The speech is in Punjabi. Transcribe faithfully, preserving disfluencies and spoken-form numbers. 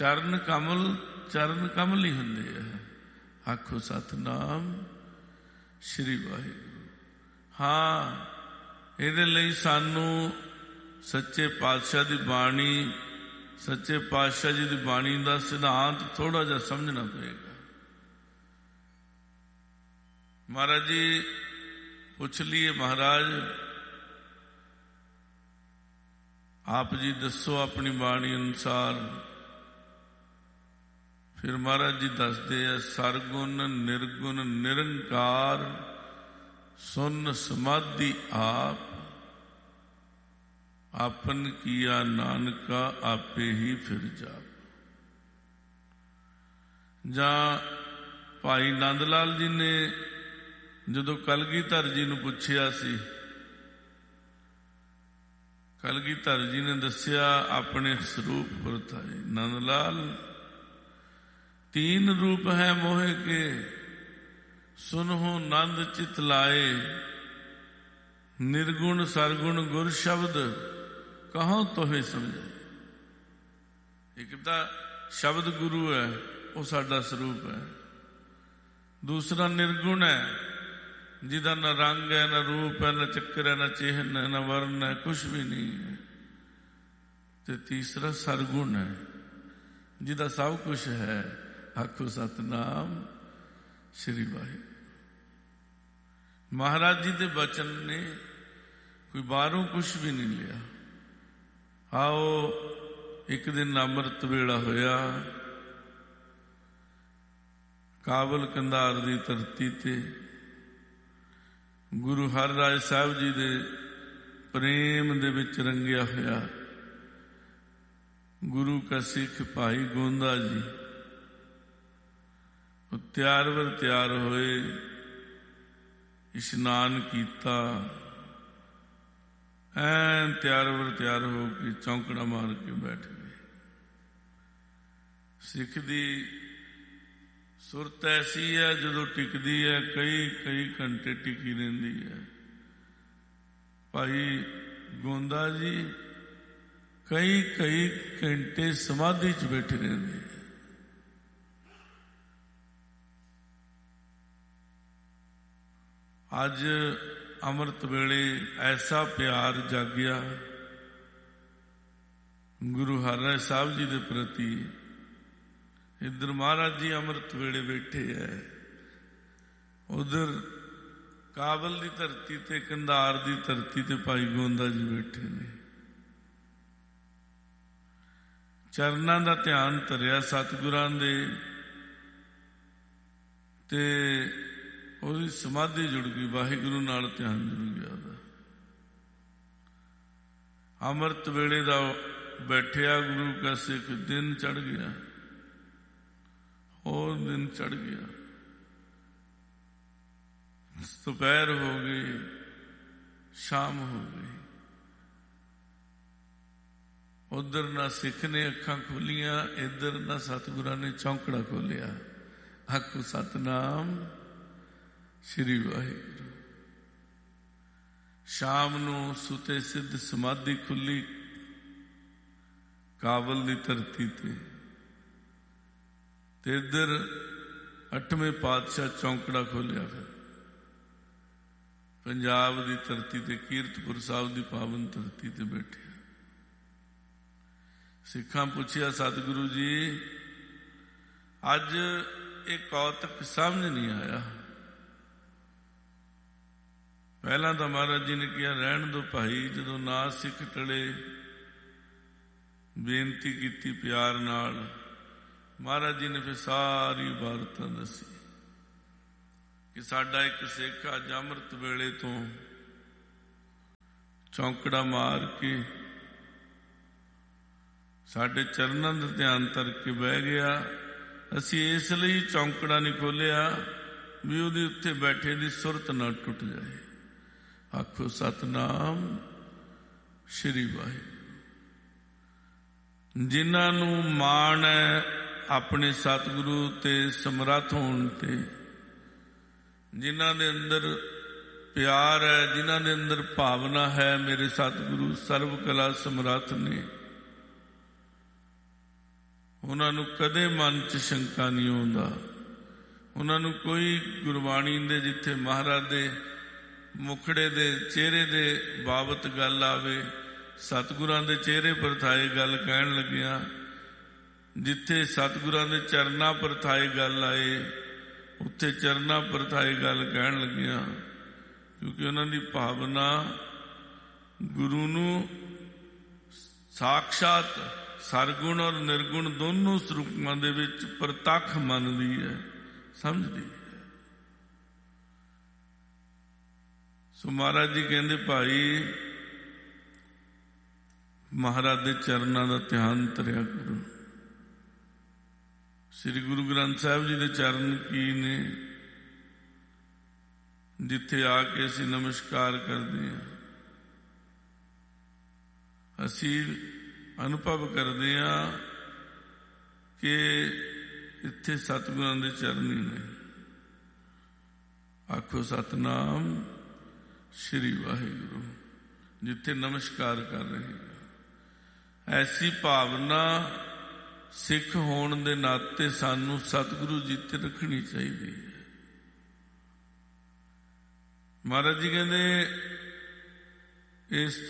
ਚਰਨ ਕਮਲ ਚਰਨ ਕਮਲ ਹੀ ਹੁੰਦੇ ਆ। ਆਖੋ ਸਤਿਨਾਮ ਸ਼੍ਰੀ ਵਾਹਿਗੁਰੂ। ਹਾਂ, ਇਹਦੇ ਲਈ ਸਾਨੂੰ ਸੱਚੇ ਪਾਤਸ਼ਾਹ ਦੀ ਬਾਣੀ, ਸੱਚੇ ਪਾਤਸ਼ਾਹ ਜੀ ਦੀ ਬਾਣੀ ਦਾ ਸਿਧਾਂਤ ਥੋੜਾ ਜਿਹਾ ਸਮਝਣਾ ਪਏਗਾ। ਮਹਾਰਾਜ ਜੀ ਪੁੱਛ ਲਈਏ, ਮਹਾਰਾਜ ਆਪ ਜੀ ਦੱਸੋ ਆਪਣੀ ਬਾਣੀ ਅਨੁਸਾਰ। ਫਿਰ ਮਹਾਰਾਜ ਜੀ ਦੱਸਦੇ ਆ, ਸਰਗੁਣ ਨਿਰਗੁਣ ਨਿਰੰਕਾਰ ਸੁਨ ਸਮਾਧੀ ਆਪ, ਆਪਨ ਕੀਆ ਨਾਨਕਾ ਆਪੇ ਹੀ ਫਿਰ ਜਾਪ। ਜਾਂ ਭਾਈ ਨੰਦ ਲਾਲ ਜੀ ਨੇ ਜਦੋਂ ਕਲਗੀਧਰ ਜੀ ਨੂੰ ਪੁੱਛਿਆ ਸੀ, ਕਲਗੀਧਰ ਜੀ ਨੇ ਦੱਸਿਆ ਆਪਣੇ ਸਰੂਪ ਵਰਤਾਏ। ਨੰਦ ਲਾਲ तीन रूप है मोहे के, सुनहो नंद चित लाए, निर्गुण सरगुण गुर शब्द कहो तोहे समझे। एक तो शब्द गुरु है, वो साडा स्वरूप है। दूसरा निर्गुण है, जिदा न रंग है, न रूप है, न चक्कर है, न चिन्ह है, न वर्ण है, कुछ भी नहीं है। ते तीसरा सरगुण है, जिदा सब कुछ है। आखो सतनाम श्री वाहिगुरू। महाराज जी के बचन ने कोई बाहरों कुछ भी नहीं लिया। आओ एक दिन अमृत वेला होया, काबल कंधार की धरती ते गुरु हरराज साहब जी दे प्रेम दे विच रंगिया होया गुरु का सिख भाई गोंदा जी ਤਿਆਰ ਵਰ ਤਿਆਰ ਹੋਏ, ਇਸ਼ਨਾਨ ਕੀਤਾ, ਐਨ ਤਿਆਰ ਵਰ ਤਿਆਰ ਹੋ ਕੇ ਚੌਂਕੜਾ ਮਾਰ ਕੇ ਬੈਠ ਗਏ। ਸਿੱਖ ਦੀ ਸੁਰਤ ਐਸੀ ਹੈ, ਜਦੋਂ ਟਿਕਦੀ ਹੈ ਕਈ ਕਈ ਘੰਟੇ ਟਿਕੀ ਰਹਿੰਦੀ ਹੈ। ਭਾਈ ਗੋਂਦਾ ਜੀ ਕਈ ਕਈ ਘੰਟੇ ਸਮਾਧੀ 'ਚ ਬੈਠੇ ਰਹਿੰਦੇ। ਅੱਜ ਅੰਮ੍ਰਿਤ ਵੇਲੇ ਐਸਾ ਪਿਆਰ ਜਾਗਿਆ ਗੁਰੂ ਹਰਿਰਾਏ ਸਾਹਿਬ ਜੀ ਦੇ ਪ੍ਰਤੀ। ਇੱਧਰ ਮਹਾਰਾਜ ਜੀ ਅੰਮ੍ਰਿਤ ਵੇਲੇ ਬੈਠੇ ਹੈ, ਉਧਰ ਕਾਬਲ ਦੀ ਧਰਤੀ ਤੇ ਕੰਧਾਰ ਦੀ ਧਰਤੀ ਤੇ ਭਾਈ ਗੋਂਦਾ ਜੀ ਬੈਠੇ ਨੇ। ਚਰਨਾਂ ਦਾ ਧਿਆਨ ਧਰਿਆ ਸਤਿਗੁਰਾਂ ਦੇ, ਤੇ ਉਹਦੀ ਸਮਾਧੀ ਜੁੜ ਗਈ, ਵਾਹਿਗੁਰੂ ਨਾਲ ਧਿਆਨ ਜੁੜ ਗਿਆ ਉਹਦਾ। ਅੰਮ੍ਰਿਤ ਵੇਲੇ ਦਾ ਬੈਠਿਆ ਗੁਰੂ ਕਾ ਸਿੱਖ, ਦਿਨ ਚੜ ਗਿਆ, ਹੋਰ ਦਿਨ ਚੜ ਗਿਆ, ਦੁਪਹਿਰ ਹੋ ਗਈ, ਸ਼ਾਮ ਹੋ ਗਈ। ਉਧਰ ਨਾ ਸਿੱਖ ਨੇ ਅੱਖਾਂ ਖੋਲੀਆਂ, ਇੱਧਰ ਨਾ ਸਤਿਗੁਰਾਂ ਨੇ ਚੌਂਕੜਾ ਖੋਲਿਆ। ਆਖੋ ਸਤਨਾਮ श्री वाहिगुरू। शाम नूं सुते सिद्ध समाधि खुली काबल की धरती ते, ते इधर अठवें पातशाह चौंकड़ा खोलिया। फिर पंजाब की धरती ते कीरतपुर साहब की पावन धरती ते बैठे। सिखां पुछया, सतगुरु जी अज एक कौतक समझ नहीं आया। पहला तो महाराज जी ने कहा रहन दो भाई, जो ना सिख टले बेनती की प्यार नाल। महाराज जी ने फिर सारी वारता दसी कि साडा एक सिख अज अमृत वेले तो चौंकड़ा मार के साडे चरनां दा ध्यान धर के बह गया। असी इसलिए चौंकड़ा नहीं खोलिया भी उहदे उत्ते बैठे दी सुरत ना टुट जाए। आखो सतनाम श्री वाहिगुरू। जिन्हां नूं माण है अपने सतगुरु ते समर्थ होण ते, जिन्हां दे अंदर प्यार है, जिन्हां दे अंदर भावना है मेरे सतगुरु सर्व कला समर्थ ने, ਉਹਨਾਂ ਨੂੰ ਕਦੇ ਮਨ 'ਚ ਸ਼ੰਕਾ ਨਹੀਂ ਆਉਂਦਾ। ਉਹਨਾਂ ਨੂੰ ਕੋਈ ਗੁਰਬਾਣੀ ਦੇ ਜਿੱਥੇ ਮਹਾਰਾਜ ਦੇ ਮੁਖੜੇ ਦੇ ਚਿਹਰੇ ਦੇ ਬਾਬਤ ਗੱਲ ਆਵੇ, ਸਤਿਗੁਰਾਂ ਦੇ ਚਿਹਰੇ ਪਰਥਾਏ ਗੱਲ ਕਹਿਣ ਲੱਗਿਆ, ਜਿੱਥੇ ਸਤਿਗੁਰਾਂ ਦੇ ਚਰਨਾਂ ਪਰਥਾਏ ਗੱਲ ਆਏ ਉੱਥੇ ਚਰਨਾਂ ਪਰਥਾਏ ਗੱਲ ਕਹਿਣ ਲੱਗਿਆ, ਕਿਉਂਕਿ ਉਹਨਾਂ ਦੀ ਭਾਵਨਾ ਗੁਰੂ ਨੂੰ ਸਾਖਸ਼ਾਤ ਸਰਗੁਣ ਔਰ ਨਿਰਗੁਣ ਦੋਨੋਂ ਸਰੂਪਾਂ ਦੇ ਵਿੱਚ ਪ੍ਰਤੱਖ ਮੰਨਦੀ ਹੈ, ਸਮਝਦੀ ਹੈ। ਸੋ ਮਹਾਰਾਜ ਜੀ ਕਹਿੰਦੇ ਭਾਈ ਮਹਾਰਾਜ ਦੇ ਚਰਨਾਂ ਦਾ ਧਿਆਨ ਧਰਿਆ ਕਰੋ। ਸ੍ਰੀ ਗੁਰੂ ਗ੍ਰੰਥ ਸਾਹਿਬ ਜੀ ਦੇ ਚਰਨ ਕੀ ਨੇ, ਜਿੱਥੇ ਆ ਕੇ ਅਸੀਂ ਨਮਸਕਾਰ ਕਰਦੇ ਹਾਂ, ਅਸੀਂ ਅਨੁਭਵ ਕਰਦੇ ਹਾਂ ਕਿ ਇੱਥੇ ਸਤਿਗੁਰਾਂ ਦੇ ਚਰਨ ਹੀ ਨੇ। ਆਖੋ ਸਤਿਨਾਮ ਸ਼੍ਰੀ ਵਾਹਿਗੁਰੂ। ਜਿੱਥੇ ਨਮਸਕਾਰ ਕਰ ਰਹੇ ਹਾਂ, ਐਸੀ ਭਾਵਨਾ ਸਿੱਖ ਹੋਣ ਦੇ ਨਾਤੇ ਸਾਨੂੰ ਸਤਿਗੁਰੂ ਜੀ ਤੇ ਰੱਖਣੀ ਚਾਹੀਦੀ ਹੈ। ਮਹਾਰਾਜ ਜੀ ਕਹਿੰਦੇ ਇਸ